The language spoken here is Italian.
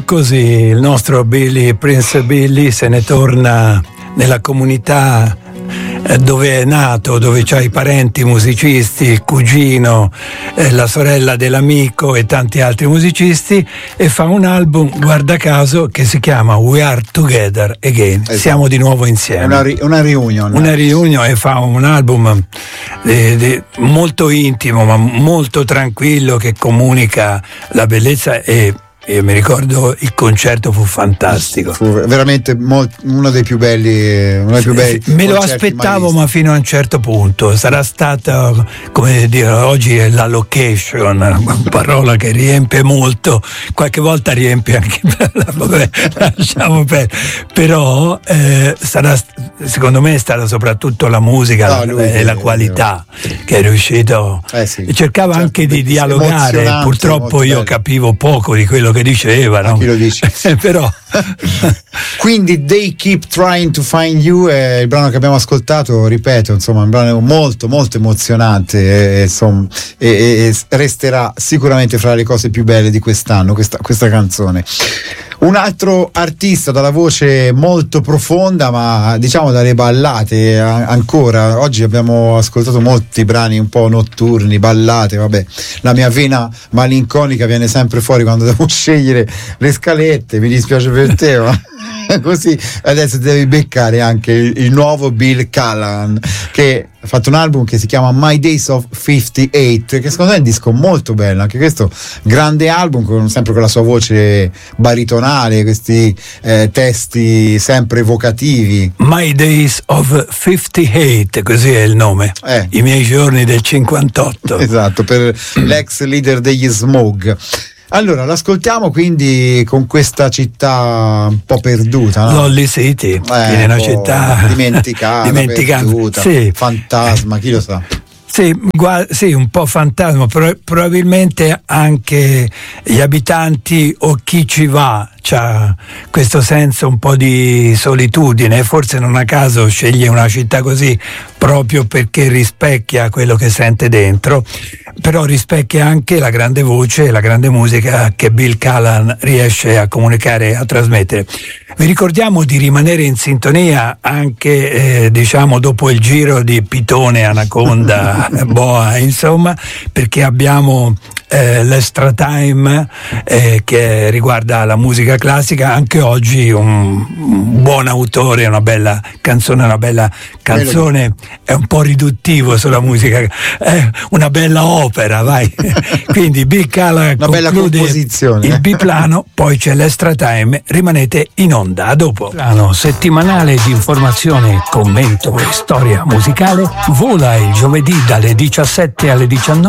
così il nostro Prince Billy se ne torna nella comunità dove è nato, dove c'ha i parenti musicisti, il cugino, la sorella dell'amico e tanti altri musicisti, e fa un album, guarda caso, che si chiama We Are Together Again. Esatto. Siamo di nuovo insieme. Una reunion. Una reunion, e fa un album molto intimo ma molto tranquillo, che comunica la bellezza. E io mi ricordo il concerto fu fantastico, fu veramente uno dei più belli, me lo aspettavo, ma fino a un certo punto. Sarà stata, come dire, oggi è la location, una parola che riempie molto, qualche volta riempie anche vabbè, lasciamo perdere, però secondo me è stata soprattutto la musica e la qualità che è riuscito, sì. Cercava certo, anche di dialogare, purtroppo io capivo poco di quello che diceva, no? Chi lo dice? Però quindi They Keep Trying to Find You è il brano che abbiamo ascoltato, ripeto, insomma, un brano molto molto emozionante e resterà sicuramente fra le cose più belle di quest'anno, questa canzone. Un altro artista dalla voce molto profonda, ma diciamo dalle ballate ancora. Oggi abbiamo ascoltato molti brani un po' notturni, ballate, vabbè, la mia vena malinconica viene sempre fuori quando devo scegliere le scalette, mi dispiace per te, ma così adesso devi beccare anche il nuovo Bill Callahan, che ha fatto un album che si chiama My Days of 58, che secondo me è un disco molto bello, anche questo grande album, sempre con la sua voce baritonale, questi testi sempre evocativi. My Days of 58, così è il nome, i miei giorni del 58. Esatto, per l'ex leader degli Smog. Allora, l'ascoltiamo quindi con questa città un po' perduta, no? Lolly City, che è una città dimenticata, perduta, sì. Fantasma, chi lo sa. Sì, un po' fantasma, probabilmente anche gli abitanti o chi ci va c'ha questo senso un po' di solitudine, forse non a caso sceglie una città così proprio perché rispecchia quello che sente dentro, però rispecchia anche la grande voce e la grande musica che Bill Callahan riesce a comunicare e a trasmettere. Vi ricordiamo di rimanere in sintonia anche diciamo dopo il giro di Pitone, Anaconda, Boa, insomma, perché abbiamo l'Extra Time che riguarda la musica classica. Anche oggi un buon autore, una bella canzone è un po' riduttivo sulla musica, è una bella opera, vai. Quindi Bill Callahan conclude il biplano, poi c'è l'Extra Time, rimanete in onda, a dopo. Plano settimanale di informazione, commento e storia musicale vola il giovedì dalle 17 alle 19